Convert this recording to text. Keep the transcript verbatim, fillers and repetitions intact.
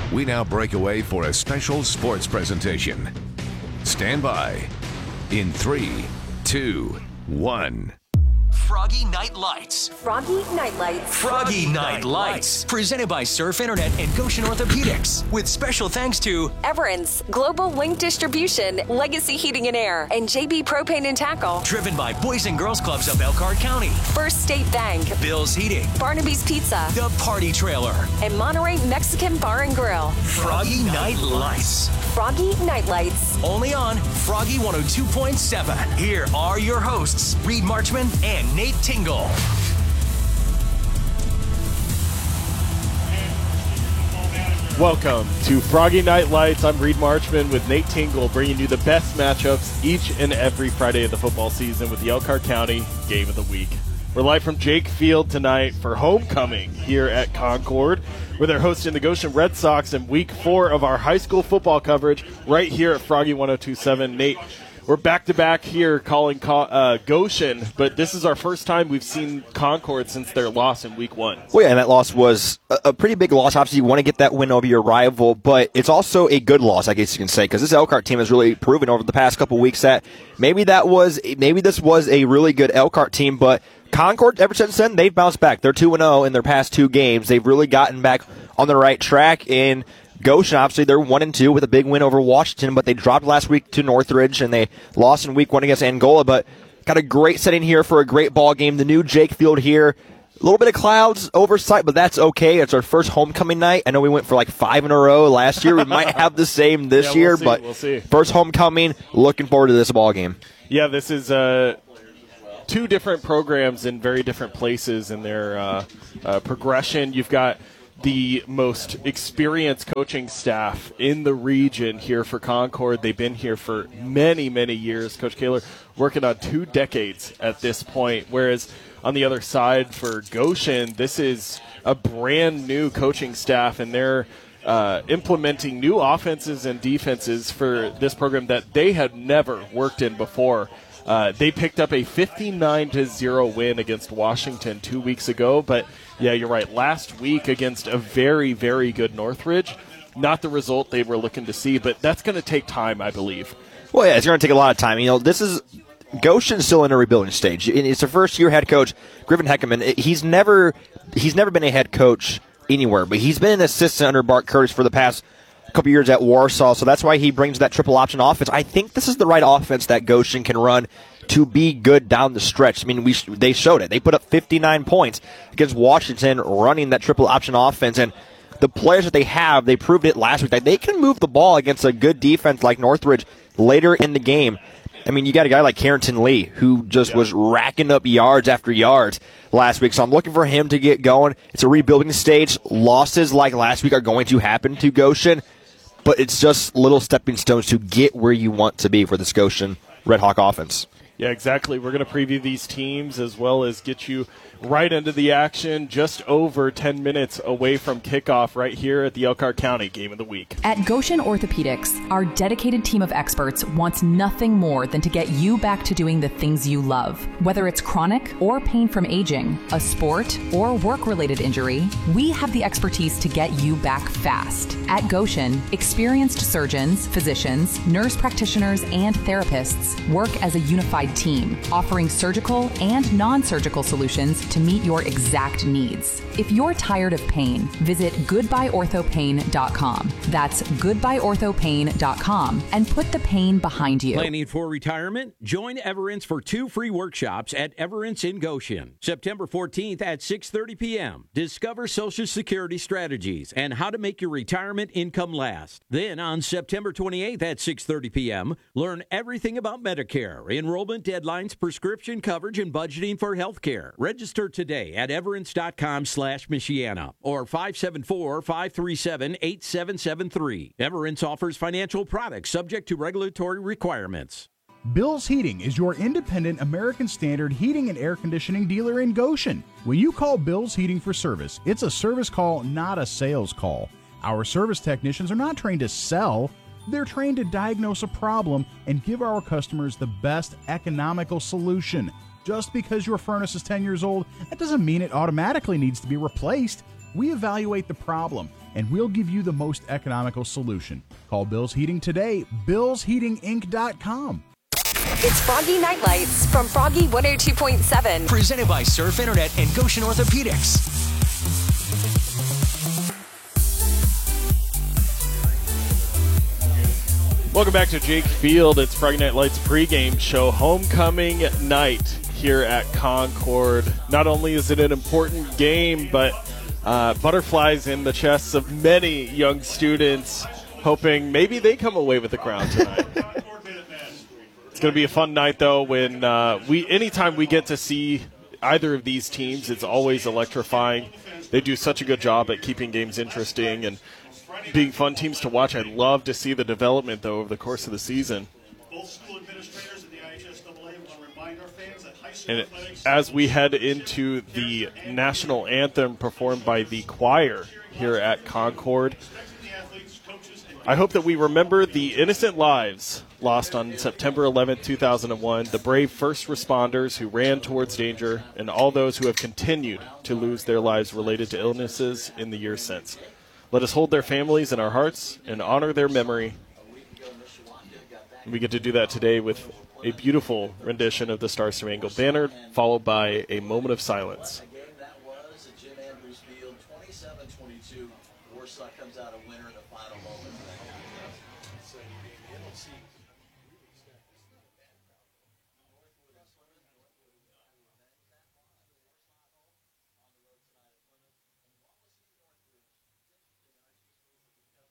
We now break away for a special sports presentation. Stand by in three, two, one. Froggy Night Lights. Froggy Night Lights. Froggy Night Lights. Presented by Surf Internet and Goshen Orthopedics. With special thanks to Everence, Global Link Distribution, Legacy Heating and Air, and J B Propane and Tackle. Driven by Boys and Girls Clubs of Elkhart County. First State Bank. Bill's Heating. Barnaby's Pizza. The Party Trailer. And Monterey Mexican Bar and Grill. Froggy Night Lights. Froggy Night Lights. Only on Froggy one oh two point seven. Here are your hosts, Reed Marchman and Nate Tingle. Welcome to Froggy Night Lights. I'm Reed Marchman with Nate Tingle, bringing you the best matchups each and every Friday of the football season with the Elkhart County Game of the Week. We're live from Jake Field tonight for homecoming here at Concord, where they're hosting the Goshen Red Sox in week four of our high school football coverage right here at Froggy one oh two point seven. Nate, we're back-to-back here calling uh, Goshen, but this is our first time we've seen Concord since their loss in week one. Well, yeah, and that loss was a, a pretty big loss. Obviously, you want to get that win over your rival, but it's also a good loss, I guess you can say, because this Elkhart team has really proven over the past couple weeks that maybe that was maybe this was a really good Elkhart team, but Concord, ever since then, they've bounced back. They're two and oh in their past two games. They've really gotten back on the right track. In Goshen, obviously, they're one and two with a big win over Washington, but they dropped last week to Northridge, and they lost in week one against Angola. But got a great setting here for a great ball game. The new Jake Field here. A little bit of clouds, oversight, but that's okay. It's our first homecoming night. I know we went for like five in a row last year. We might have the same this yeah, year, we'll see, but we'll see. First homecoming. Looking forward to this ball game. Yeah, this is uh, two different programs in very different places in their uh, uh, progression. You've got the most experienced coaching staff in the region here for Concord. They've been here for many, many years. Coach Kaler working on two decades at this point, whereas on the other side for Goshen, this is a brand new coaching staff, and they're uh, implementing new offenses and defenses for this program that they had never worked in before. Uh, they picked up a fifty-nine to zero win against Washington two weeks ago. But, yeah, you're right. Last week against a very, very good Northridge, not the result they were looking to see. But that's going to take time, I believe. Well, yeah, it's going to take a lot of time. You know, this is Goshen's still in a rebuilding stage. It's the first-year head coach, Griffin Heckerman. He's never he's never been a head coach anywhere, but he's been an assistant under Bart Curtis for the past couple years at Warsaw, so that's why he brings that triple option offense. I think this is the right offense that Goshen can run to be good down the stretch. I mean, we they showed it. They put up fifty-nine points against Washington running that triple option offense, and the players that they have, they proved it last week that they can move the ball against a good defense like Northridge later in the game. I mean, you got a guy like Carrington Lee who just yeah. was racking up yards after yards last week, so I'm looking for him to get going. It's a rebuilding stage. Losses like last week are going to happen to Goshen, but it's just little stepping stones to get where you want to be for this Goshen Red Hawk offense. Yeah, exactly. We're going to preview these teams as well as get you right into the action just over ten minutes away from kickoff right here at the Elkhart County Game of the Week. At Goshen Orthopedics, our dedicated team of experts wants nothing more than to get you back to doing the things you love. Whether it's chronic or pain from aging, a sport, or work-related injury, we have the expertise to get you back fast. At Goshen, experienced surgeons, physicians, nurse practitioners, and therapists work as a unified team, offering surgical and non-surgical solutions to meet your exact needs. If you're tired of pain, visit goodbye ortho pain dot com. That's goodbye ortho pain dot com and put the pain behind you. Planning for retirement? Join Everence for two free workshops at Everence in Goshen. September fourteenth at six thirty p.m. Discover Social Security strategies and how to make your retirement income last. Then on September twenty-eighth at six thirty p.m., learn everything about Medicare, enrollment deadlines, prescription coverage, and budgeting for health care. Register today at everence dot com slash Michiana or five seven four, five three seven, eight seven seven three. Everence offers financial products subject to regulatory requirements. Bill's Heating is your independent American Standard heating and air conditioning dealer in Goshen. When you call Bill's Heating for service, it's a service call, not a sales call. Our service technicians are not trained to sell. They're trained to diagnose a problem and give our customers the best economical solution. Just because your furnace is ten years old, that doesn't mean it automatically needs to be replaced. We evaluate the problem, and we'll give you the most economical solution. Call Bill's Heating today, bills heating inc dot com. It's Froggy Night Lights from Froggy one oh two point seven. Presented by Surf Internet and Goshen Orthopedics. Welcome back to Jake Field. It's Friday Night Lights pregame show, homecoming night here at Concord. Not only is it an important game, but uh, butterflies in the chests of many young students, hoping maybe they come away with the crown tonight. It's going to be a fun night, though. When uh, we, anytime we get to see either of these teams, it's always electrifying. They do such a good job at keeping games interesting and being fun teams to watch. I'd love to see the development, though, over the course of the season. And as we head into the national anthem performed by the choir here at Concord, I hope that we remember the innocent lives lost on September eleventh, two thousand one, the brave first responders who ran towards danger, and all those who have continued to lose their lives related to illnesses in the years since. Let us hold their families in our hearts and honor their memory. We get to do that today with a beautiful rendition of the Star Spangled Banner, followed by a moment of silence.